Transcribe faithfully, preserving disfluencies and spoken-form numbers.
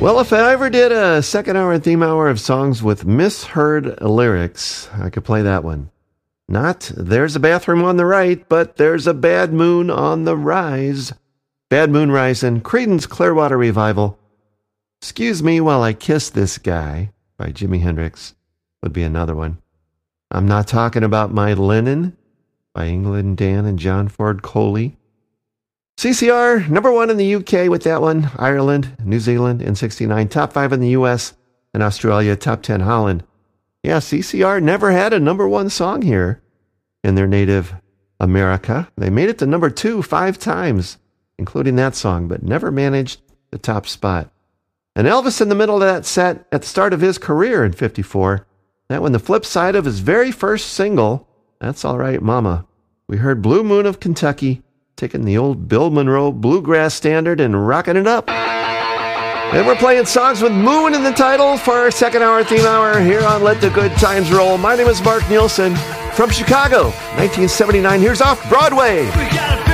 Well, if I ever did a second hour and theme hour of songs with misheard lyrics, I could play that one. Not There's a Bathroom on the Right, but There's a Bad Moon on the Rise. Bad Moon Rising, Creedence Clearwater Revival. Excuse Me While I Kiss This Guy by Jimi Hendrix would be another one. I'm Not Talking About My Linen by England Dan and John Ford Coley. C C R, number one in the U K with that one. Ireland, New Zealand in sixty-nine. Top five in the U S and Australia. Top ten Holland. Yeah, C C R never had a number one song here in their native America. They made it to number two five times, including that song, but never managed the top spot. And Elvis in the middle of that set at the start of his career in fifty-four. That one, the flip side of his very first single, That's All Right Mama. We heard Blue Moon of Kentucky, taking the old Bill Monroe bluegrass standard and rocking it up. And we're playing songs with Moon in the title for our second hour theme hour here on Let the Good Times Roll. My name is Mark Nielsen from Chicago, nineteen seventy-nine. Here's Off Broadway.